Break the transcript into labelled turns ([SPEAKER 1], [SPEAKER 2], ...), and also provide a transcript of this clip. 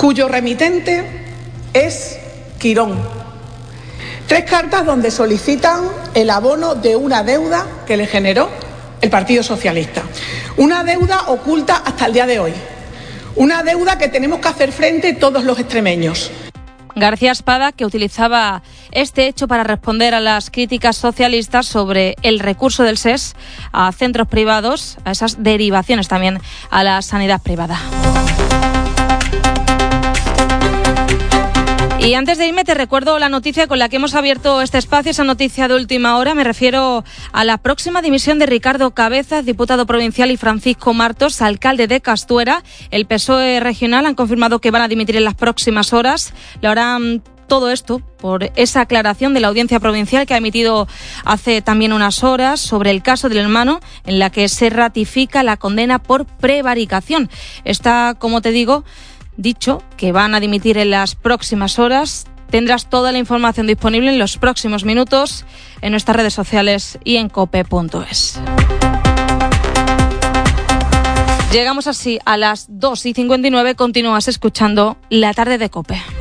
[SPEAKER 1] cuyo remitente es Quirón. 3 cartas donde solicitan el abono de una deuda que le generó el Partido Socialista. Una deuda oculta hasta el día de hoy. Una deuda que tenemos que hacer frente todos los extremeños.
[SPEAKER 2] García Espada, que utilizaba este hecho para responder a las críticas socialistas sobre el recurso del SES a centros privados, a esas derivaciones también a la sanidad privada. Y antes de irme te recuerdo la noticia con la que hemos abierto este espacio, esa noticia de última hora. Me refiero a la próxima dimisión de Ricardo Cabezas, diputado provincial, y Francisco Martos, alcalde de Castuera. El PSOE regional han confirmado que van a dimitir en las próximas horas. Lo harán todo esto por esa aclaración de la Audiencia Provincial que ha emitido hace también unas horas sobre el caso del hermano, en la que se ratifica la condena por prevaricación. Está, como te digo, dicho que van a dimitir en las próximas horas. Tendrás toda la información disponible en los próximos minutos en nuestras redes sociales y en cope.es. Llegamos así a las 2:59. Continúas escuchando La Tarde de COPE.